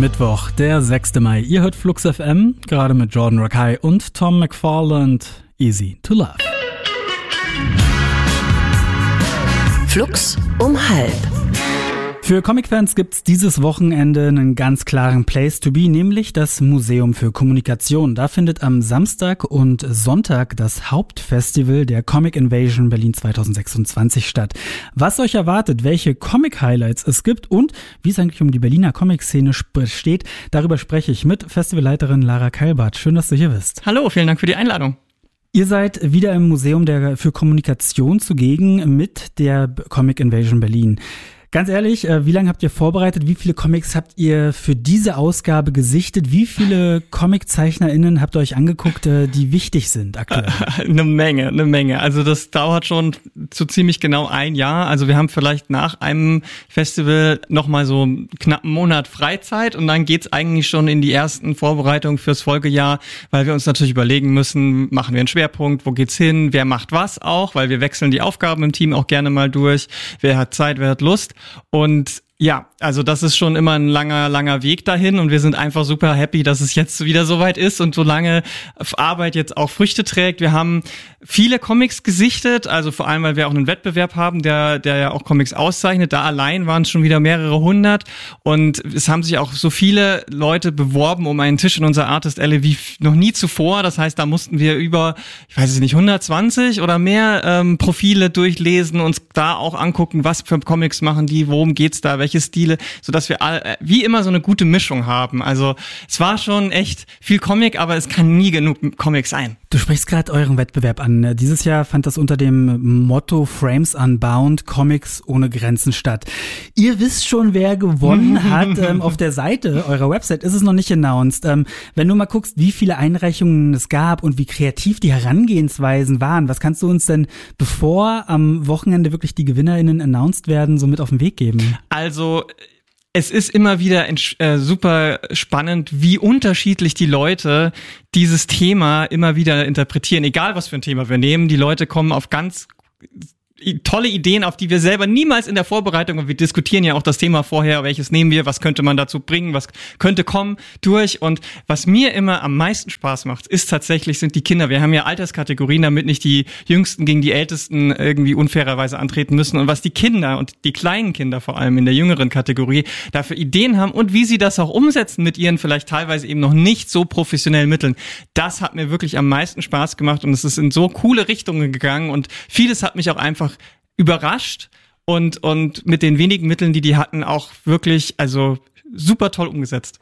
Mittwoch, der 6. Mai. Ihr hört Flux FM, gerade mit Jordan Rakei und Tom McFarland. Easy to Love. Flux um 12:30. Für Comic-Fans gibt's dieses Wochenende einen ganz klaren Place to be, nämlich das Museum für Kommunikation. Da findet am Samstag und Sonntag das Hauptfestival der Comic Invasion Berlin 2026 statt. Was euch erwartet, welche Comic-Highlights es gibt und wie es eigentlich um die Berliner Comic-Szene steht, darüber spreche ich mit Festivalleiterin Lara Keilbart. Schön, dass du hier bist. Hallo, vielen Dank für die Einladung. Ihr seid wieder im Museum für Kommunikation zugegen mit der Comic Invasion Berlin. Ganz ehrlich, wie lange habt ihr vorbereitet? Wie viele Comics habt ihr für diese Ausgabe gesichtet? Wie viele ComiczeichnerInnen habt ihr euch angeguckt, die wichtig sind aktuell? Eine Menge. Also das dauert schon so ziemlich genau ein Jahr. Also wir haben vielleicht nach einem Festival nochmal so knapp einen Monat Freizeit und dann geht's eigentlich schon in die ersten Vorbereitungen fürs Folgejahr, weil wir uns natürlich überlegen müssen, machen wir einen Schwerpunkt, wo geht's hin, wer macht was auch, weil wir wechseln die Aufgaben im Team auch gerne mal durch. Wer hat Zeit, wer hat Lust? Und ja, also das ist schon immer ein langer Weg dahin und wir sind einfach super happy, dass es jetzt wieder soweit ist und so lange Arbeit jetzt auch Früchte trägt. Wir haben viele Comics gesichtet, also vor allem, weil wir auch einen Wettbewerb haben, der ja auch Comics auszeichnet. Da allein waren es schon wieder mehrere hundert und es haben sich auch so viele Leute beworben um einen Tisch in unserer Artist Alley wie noch nie zuvor. Das heißt, da mussten wir über, ich weiß es nicht, 120 oder mehr Profile durchlesen, uns da auch angucken, was für Comics machen die, worum geht's da, welche Stile, sodass wir wie immer so eine gute Mischung haben. Also es war schon echt viel Comic, aber es kann nie genug Comic sein. Du sprichst gerade euren Wettbewerb an. Dieses Jahr fand das unter dem Motto Frames Unbound, Comics ohne Grenzen statt. Ihr wisst schon, wer gewonnen hat. Auf der Seite eurer Website ist es noch nicht announced. Wenn du mal guckst, wie viele Einreichungen es gab und wie kreativ die Herangehensweisen waren, was kannst du uns denn, bevor am Wochenende wirklich die GewinnerInnen announced werden, so mit auf den Weg geben? Also es ist immer wieder super spannend, wie unterschiedlich die Leute dieses Thema immer wieder interpretieren. Egal, was für ein Thema wir nehmen, die Leute kommen auf ganz tolle Ideen, auf die wir selber niemals in der Vorbereitung, und wir diskutieren ja auch das Thema vorher, welches nehmen wir, was könnte man dazu bringen, was könnte kommen, durch. Und was mir immer am meisten Spaß macht, sind die Kinder. Wir haben ja Alterskategorien, damit nicht die Jüngsten gegen die Ältesten irgendwie unfairerweise antreten müssen. Und was die Kinder und die kleinen Kinder vor allem in der jüngeren Kategorie dafür Ideen haben und wie sie das auch umsetzen mit ihren vielleicht teilweise eben noch nicht so professionellen Mitteln, das hat mir wirklich am meisten Spaß gemacht und es ist in so coole Richtungen gegangen und vieles hat mich auch einfach überrascht und mit den wenigen Mitteln, die hatten, auch wirklich, also super toll umgesetzt.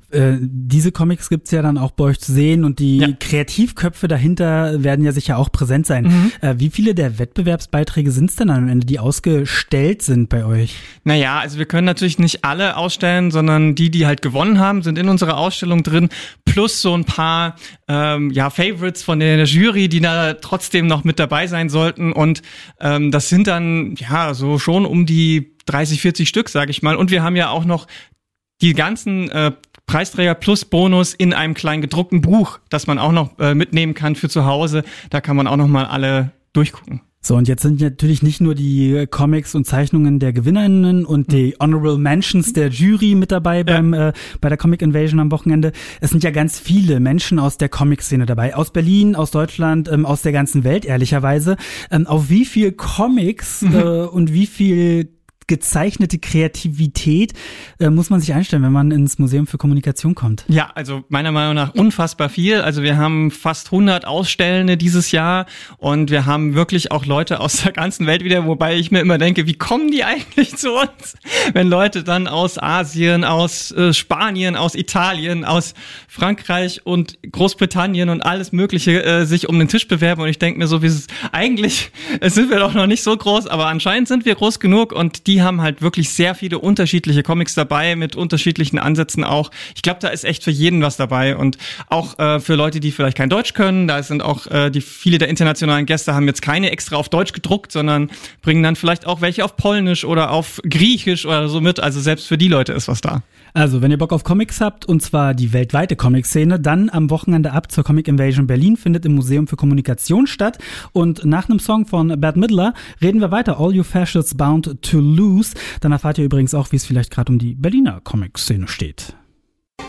Diese Comics gibt's ja dann auch bei euch zu sehen und die Kreativköpfe dahinter werden ja sicher auch präsent sein. Wie viele der Wettbewerbsbeiträge sind's denn am Ende, die ausgestellt sind bei euch? Naja, also wir können natürlich nicht alle ausstellen, sondern die halt gewonnen haben, sind in unserer Ausstellung drin, plus so ein paar Favorites von der Jury, die da trotzdem noch mit dabei sein sollten und das sind dann so schon um die 30, 40 Stück, sage ich mal. Und wir haben ja auch noch die ganzen Preisträger plus Bonus in einem kleinen gedruckten Buch, das man auch noch mitnehmen kann für zu Hause. Da kann man auch noch mal alle durchgucken. So, und jetzt sind natürlich nicht nur die Comics und Zeichnungen der GewinnerInnen und die Honorable Mentions der Jury mit dabei bei der Comic Invasion am Wochenende. Es sind ja ganz viele Menschen aus der Comic-Szene dabei. Aus Berlin, aus Deutschland, aus der ganzen Welt, ehrlicherweise. Auf wie viel Comics und wie viel gezeichnete Kreativität muss man sich einstellen, wenn man ins Museum für Kommunikation kommt? Ja, also meiner Meinung nach unfassbar viel. Also wir haben fast 100 Ausstellende dieses Jahr und wir haben wirklich auch Leute aus der ganzen Welt wieder, wobei ich mir immer denke, wie kommen die eigentlich zu uns? Wenn Leute dann aus Asien, aus Spanien, aus Italien, aus Frankreich und Großbritannien und alles Mögliche sich um den Tisch bewerben und ich denke mir so, eigentlich sind wir doch noch nicht so groß, aber anscheinend sind wir groß genug und die haben halt wirklich sehr viele unterschiedliche Comics dabei, mit unterschiedlichen Ansätzen auch. Ich glaube, da ist echt für jeden was dabei und auch für Leute, die vielleicht kein Deutsch können. Da sind auch viele der internationalen Gäste haben jetzt keine extra auf Deutsch gedruckt, sondern bringen dann vielleicht auch welche auf Polnisch oder auf Griechisch oder so mit. Also selbst für die Leute ist was da. Also, wenn ihr Bock auf Comics habt, und zwar die weltweite Comic-Szene, dann am Wochenende ab zur Comic Invasion Berlin, findet im Museum für Kommunikation statt. Und nach einem Song von Bette Midler reden wir weiter. All You Fascists Bound to Lose. Dann erfahrt ihr übrigens auch, wie es vielleicht gerade um die Berliner Comic-Szene steht.